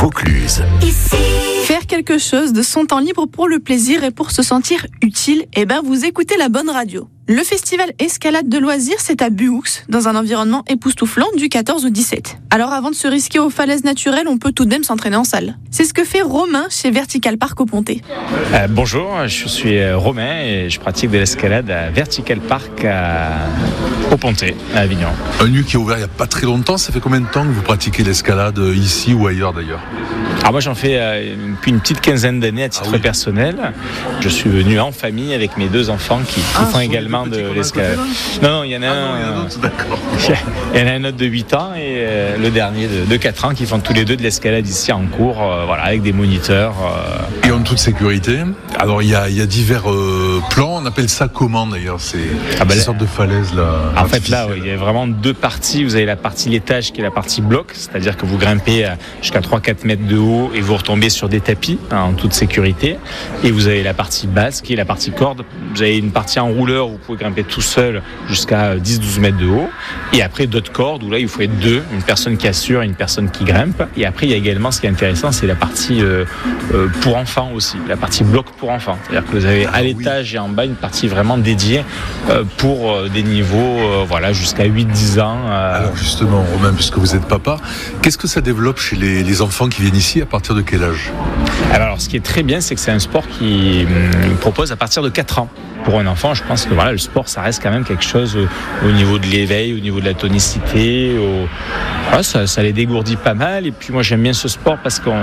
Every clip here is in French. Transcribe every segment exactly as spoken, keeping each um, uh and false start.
Vaucluse. Ici. Faire quelque chose de son temps libre pour le plaisir et pour se sentir utile, eh ben vous écoutez la bonne radio. Le festival Escalade de loisirs, c'est à Buhoux, dans un environnement époustouflant du quatorze au dix-sept. Alors avant de se risquer aux falaises naturelles, on peut tout de même s'entraîner en salle. C'est ce que fait Romain chez Vertical Park au Pontet. Euh, bonjour, je suis Romain et je pratique de l'escalade à Vertical Park à... au Pontet, à Avignon. Un lieu qui est ouvert il n'y a pas très longtemps. Ça fait combien de temps que vous pratiquez l'escalade ici ou ailleurs d'ailleurs ? Alors moi j'en fais euh, depuis une petite quinzaine d'années à titre ah oui. personnel. Je suis venu en famille avec mes deux enfants qui, qui ah, font également de l'escalade. Non, non, il y en a ah, un. Non, il y en a un autre, d'accord. Il y en a un autre de huit ans et euh, le dernier de, de quatre ans qui font tous les deux de l'escalade ici en cours, euh, voilà, avec des moniteurs. Euh... Et en toute sécurité. Alors il y a, il y a divers euh, plans, on appelle ça comment d'ailleurs ? C'est ah bah, ces sortes de falaises là. En fait là, ouais, il y a vraiment deux parties. Vous avez la partie l'étage qui est la partie bloc, c'est-à-dire que vous grimpez jusqu'à trois à quatre mètres de haut et vous retombez sur des tapis hein, en toute sécurité. Et vous avez la partie basse qui est la partie corde. Vous avez une partie en rouleur où vous pouvez grimper tout seul jusqu'à dix à douze mètres de haut. Et après d'autres cordes où là il faut être deux, une personne qui assure et une personne qui grimpe. Et après il y a également ce qui est intéressant, c'est la partie euh, euh, pour enfants aussi, la partie bloc pour enfants. C'est-à-dire que vous avez à l'étage et en bas une partie vraiment dédiée euh, pour euh, des niveaux euh, voilà, jusqu'à huit à dix ans. Euh... Alors justement Romain, puisque vous êtes papa, qu'est-ce que ça développe chez les, les enfants qui viennent ici à partir de quel âge ? Alors ce qui est très bien, c'est que c'est un sport qui hum, propose à partir de quatre ans. Pour un enfant, je pense que voilà, le sport, ça reste quand même quelque chose au, au niveau de l'éveil, au niveau de la tonicité. Au... Voilà, ça, ça les dégourdit pas mal. Et puis moi, j'aime bien ce sport parce qu'on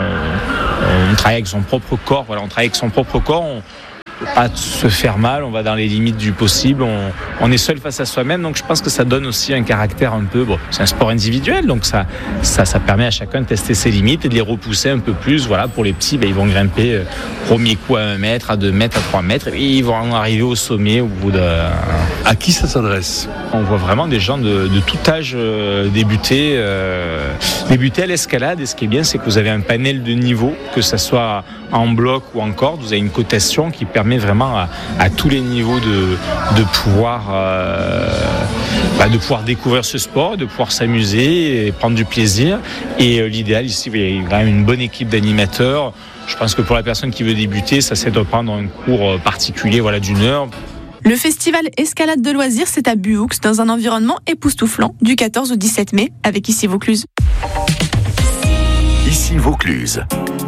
on travaille avec son propre corps. Voilà, on travaille avec son propre corps. On ne peut pas se faire mal. On va dans les limites du possible. On, on est seul face à soi-même. Donc je pense que ça donne aussi un caractère un peu. Bon, c'est un sport individuel, donc ça, ça, ça permet à chacun de tester ses limites et de les repousser un peu plus. Voilà, pour les petits, ben, ils vont grimper euh, premier coup à un mètre, à deux mètres, à trois mètres, et ils vont arriver au sommet au bout de. À qui ça s'adresse ? On voit vraiment des gens de, de tout âge euh, débuter, euh, débuter à l'escalade. Et ce qui est bien, c'est que vous avez un panel de niveaux, que ça soit en bloc ou en corde. Vous avez une cotation qui permet vraiment à, à tous les niveaux de, de pouvoir, euh, bah, de pouvoir découvrir ce sport, de pouvoir s'amuser et prendre du plaisir. Et euh, l'idéal ici, il y a quand même une bonne équipe d'animateurs. Je pense que pour la personne qui veut débuter, ça c'est de prendre un cours particulier, voilà, d'une heure. Le festival Escalade de loisirs, c'est à Buhoux, dans un environnement époustouflant, du quatorze au dix-sept mai, avec Ici Vaucluse. Ici Vaucluse.